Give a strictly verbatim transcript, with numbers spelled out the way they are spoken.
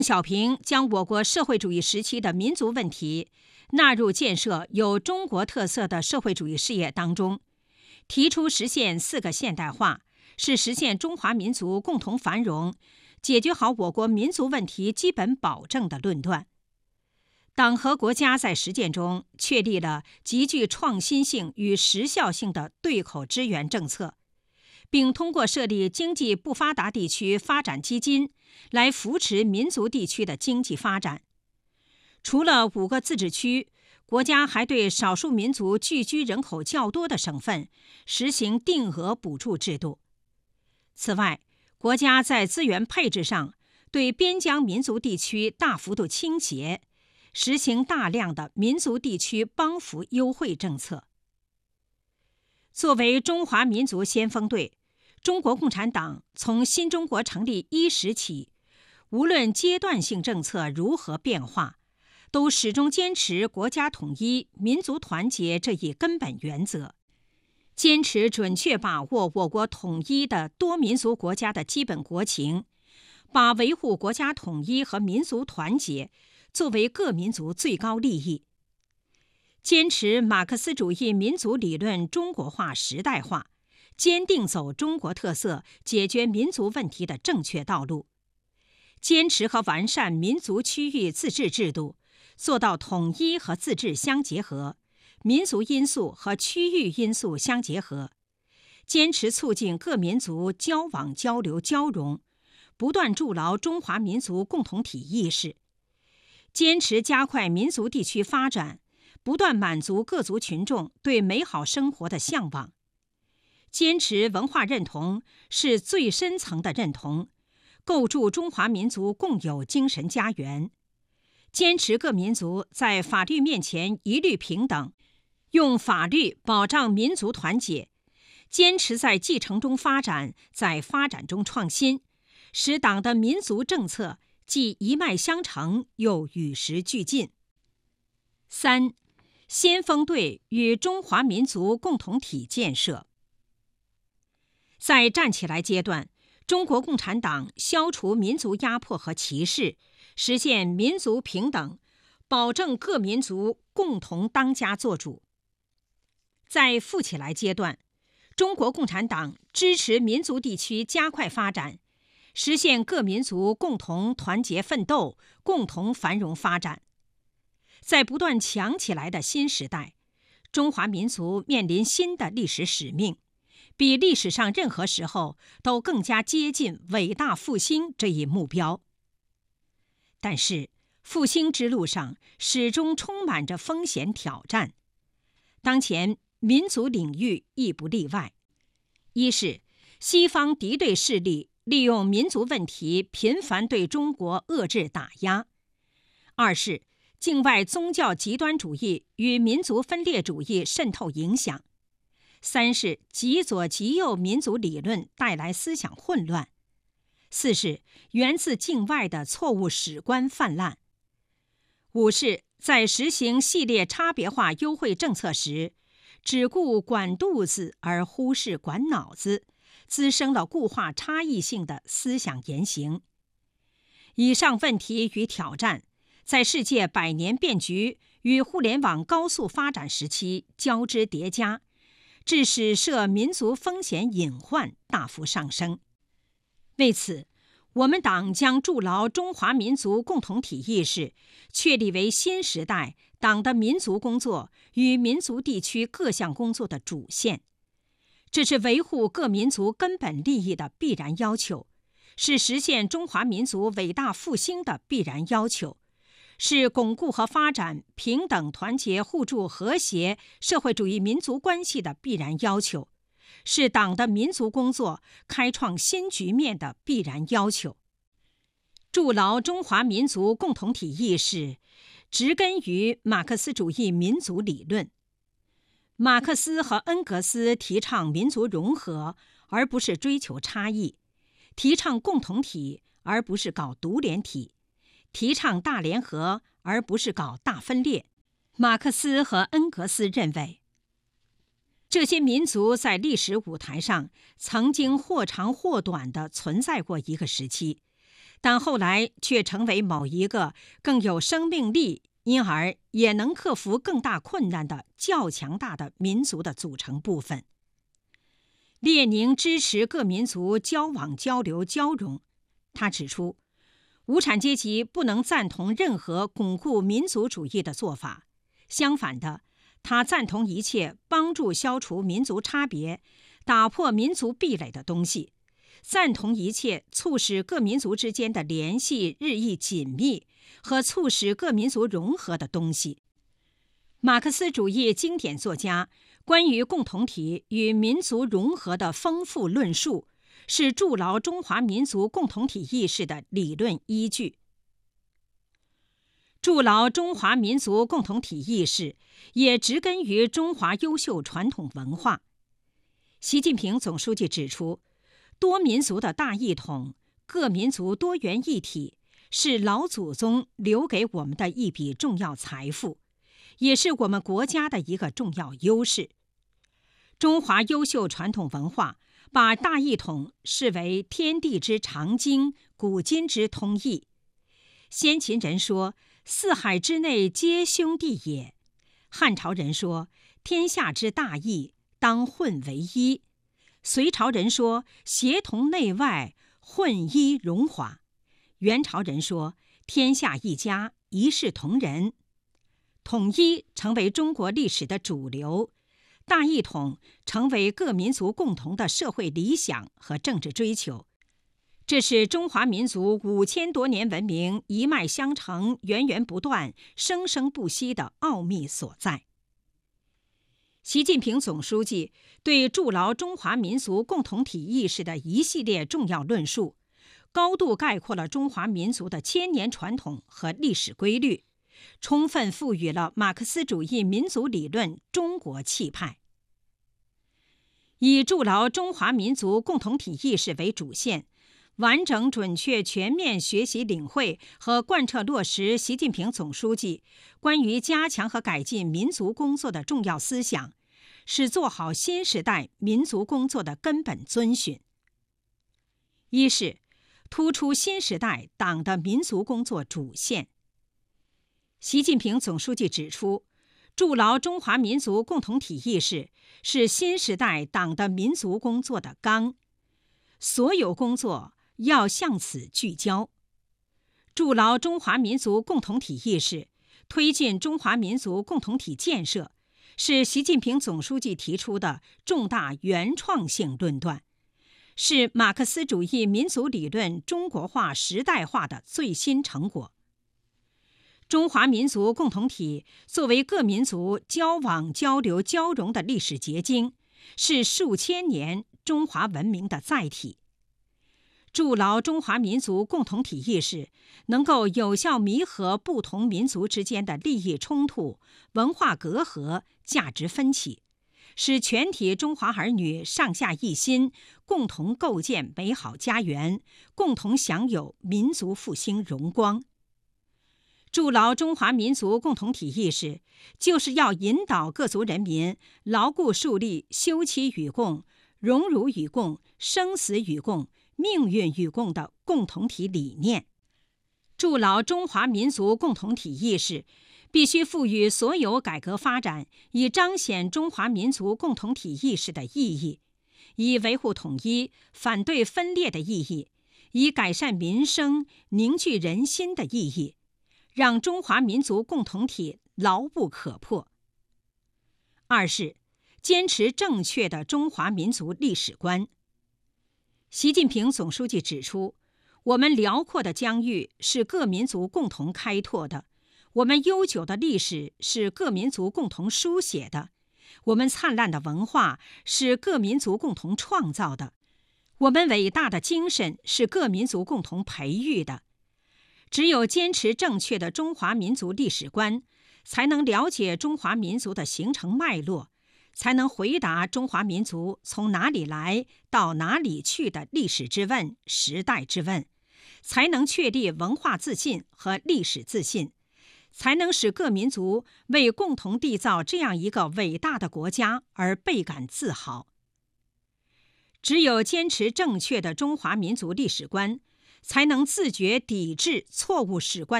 小平将我国社会主义时期的民族问题纳入建设有中国特色的社会主义事业当中，提出实现四个现代化是实现中华民族共同繁荣、解决好我国民族问题基本保证的论断。党和国家在实践中确立了极具创新性与时效性的对口支援政策，并通过设立经济不发达地区发展基金来扶持民族地区的经济发展。除了五个自治区，国家还对少数民族聚居人口较多的省份实行定额补助制度。此外，国家在资源配置上对边疆民族地区大幅度倾斜，实行大量的民族地区帮扶优惠政策。作为中华民族先锋队，中国共产党从新中国成立伊始起，无论阶段性政策如何变化，都始终坚持国家统一、民族团结这一根本原则，坚持准确把握我国统一的多民族国家的基本国情，把维护国家统一和民族团结作为各民族最高利益，坚持马克思主义民族理论中国化时代化，坚定走中国特色解决民族问题的正确道路，坚持和完善民族区域自治制度，做到统一和自治相结合，民族因素和区域因素相结合，坚持促进各民族交往交流交融，不断筑牢中华民族共同体意识，坚持加快民族地区发展，不断满足各族群众对美好生活的向往，坚持文化认同是最深层的认同，构筑中华民族共有精神家园，坚持各民族在法律面前一律平等，用法律保障民族团结，坚持在继承中发展，在发展中创新，使党的民族政策既一脉相承，又与时俱进。三、先锋队与中华民族共同体建设。在站起来阶段，中国共产党消除民族压迫和歧视，实现民族平等，保证各民族共同当家作主。在富起来阶段，中国共产党支持民族地区加快发展，实现各民族共同团结奋斗，共同繁荣发展。在不断强起来的新时代，中华民族面临新的历史使命，比历史上任何时候都更加接近伟大复兴这一目标。但是，复兴之路上始终充满着风险挑战。当前民族领域亦不例外。一是西方敌对势力利用民族问题频繁对中国遏制打压；二是境外宗教极端主义与民族分裂主义渗透影响；三是极左极右民族理论带来思想混乱；四是源自境外的错误史观泛滥；五是在实行系列差别化优惠政策时，只顾管肚子而忽视管脑子，滋生了固化差异性的思想言行。以上问题与挑战，在世界百年变局与互联网高速发展时期交织叠加，致使涉民族风险隐患大幅上升。为此，我们党将筑牢中华民族共同体意识，确立为新时代党的民族工作与民族地区各项工作的主线。这是维护各民族根本利益的必然要求，是实现中华民族伟大复兴的必然要求，是巩固和发展平等、团结、互助、和谐社会主义民族关系的必然要求，是党的民族工作开创新局面的必然要求。筑牢中华民族共同体意识，植根于马克思主义民族理论。马克思和恩格斯提倡民族融合，而不是追求差异；提倡共同体，而不是搞独联体；提倡大联合，而不是搞大分裂。马克思和恩格斯认为，这些民族在历史舞台上曾经或长或短地存在过一个时期， 但后来却成为某一个更有生命力，因而也能克服更大困难的较强大的民族的组成部分。列宁支持各民族交往、交流、交融。他指出，无产阶级不能赞同任何巩固民族主义的做法，相反的，他赞同一切帮助消除民族差别、打破民族壁垒的东西，赞同一切促使各民族之间的联系日益紧密和促使各民族融合的东西。马克思主义经典作家关于共同体与民族融合的丰富论述，是筑牢中华民族共同体意识的理论依据。筑牢中华民族共同体意识，也植根于中华优秀传统文化。习近平总书记指出，多民族的大一统，各民族多元一体，是老祖宗留给我们的一笔重要财富，也是我们国家的一个重要优势。中华优秀传统文化把大一统视为天地之常经，古今之通义。先秦人说，四海之内皆兄弟也；汉朝人说，天下之大义，当混为一；隋朝人说，协同内外，混一荣华；元朝人说，天下一家，一视同仁。统一成为中国历史的主流，大一统成为各民族共同的社会理想和政治追求。这是中华民族五千多年文明一脉相承、源源不断、生生不息的奥秘所在。习近平总书记对筑牢中华民族共同体意识的一系列重要论述，高度概括了中华民族的千年传统和历史规律，充分赋予了马克思主义民族理论中国气派。以筑牢中华民族共同体意识为主线，完整、准确、全面学习领会和贯彻落实习近平总书记关于加强和改进民族工作的重要思想，是做好新时代民族工作的根本遵循。一是突出新时代党的民族工作主线。习近平总书记指出，筑牢中华民族共同体意识是新时代党的民族工作的纲，所有工作要向此聚焦。筑牢中华民族共同体意识，推进中华民族共同体建设，是习近平总书记提出的重大原创性论断，是马克思主义民族理论中国化时代化的最新成果。中华民族共同体作为各民族交往、交流、交融的历史结晶，是数千年中华文明的载体。筑牢中华民族共同体意识，能够有效弥合不同民族之间的利益冲突、文化隔阂、价值分歧，使全体中华儿女上下一心，共同构建美好家园，共同享有民族复兴荣光。筑牢中华民族共同体意识，就是要引导各族人民牢固树立休戚与共、荣辱与共、生死与共、命运与共的共同体理念。筑牢中华民族共同体意识，必须赋予所有改革发展以彰显中华民族共同体意识的意义，以维护统一、反对分裂的意义，以改善民生、凝聚人心的意义，让中华民族共同体牢不可破。二是坚持正确的中华民族历史观。习近平总书记指出，我们辽阔的疆域是各民族共同开拓的，我们悠久的历史是各民族共同书写的，我们灿烂的文化是各民族共同创造的，我们伟大的精神是各民族共同培育的。只有坚持正确的中华民族历史观，才能了解中华民族的形成脉络，才能回答中华民族从哪里来到哪里去的历史之问、时代之问，才能确立文化自信和历史自信，才能使各民族为共同缔造这样一个伟大的国家而倍感自豪。只有坚持正确的中华民族历史观， 才能自觉抵制错误史观